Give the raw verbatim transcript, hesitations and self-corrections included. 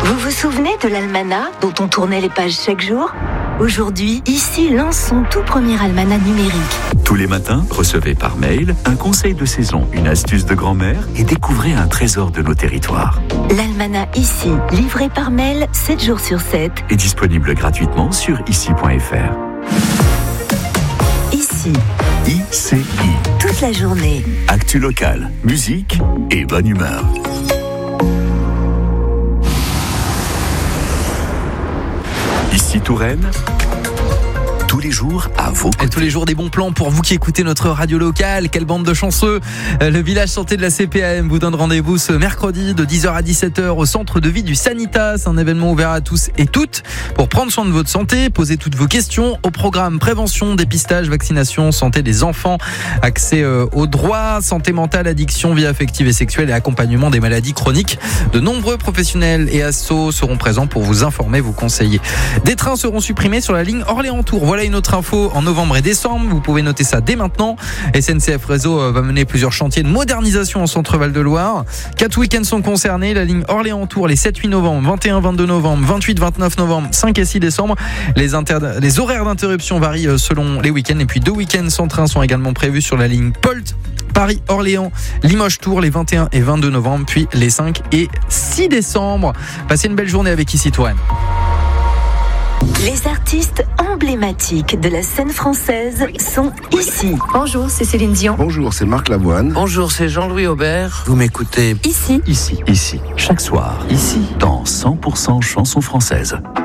Vous vous souvenez de l'almanach dont on tournait les pages chaque jour ? Aujourd'hui, ici lance son tout premier almanach numérique. Tous les matins, recevez par mail un conseil de saison, une astuce de grand-mère et découvrez un trésor de nos territoires. L'almanach ici, livré par mail sept jours sur sept. Est disponible gratuitement sur ici point f r. Ici. I C I. Toute la journée. Actu locale, musique et bonne humeur. Ici Touraine, tous les jours à vos côtés. Et tous les jours des bons plans pour vous qui écoutez notre radio locale. Quelle bande de chanceux. Le village santé de la C P A M vous donne rendez-vous ce mercredi de dix heures à dix-sept heures au centre de vie du Sanitas. Un événement ouvert à tous et toutes pour prendre soin de votre santé, poser toutes vos questions au programme prévention, dépistage, vaccination, santé des enfants, accès aux droits, santé mentale, addiction, vie affective et sexuelle et accompagnement des maladies chroniques. De nombreux professionnels et assos seront présents pour vous informer, vous conseiller. Des trains seront supprimés sur la ligne Orléans-Tours. Voilà une autre info en novembre et décembre. Vous pouvez noter ça dès maintenant. S N C F Réseau va mener plusieurs chantiers de modernisation en centre-Val de Loire. Quatre week-ends sont concernés. La ligne Orléans-Tours les sept huit novembre, vingt et un vingt-deux novembre, vingt-huit vingt-neuf novembre, cinq et six décembre. Les, inter... les horaires d'interruption varient selon les week-ends. Et puis deux week-ends sans train sont également prévus sur la ligne Polt, Paris-Orléans, Limoges-Tours les vingt et un et vingt-deux novembre, puis les cinq et six décembre. Passez une belle journée avec Ici Touraine. Les artistes emblématiques de la scène française sont ici. Bonjour, c'est Céline Dion. Bonjour, c'est Marc Lavoine. Bonjour, c'est Jean-Louis Aubert. Vous m'écoutez ici. Ici, ici, chaque soir, ici, dans cent pour cent chansons françaises.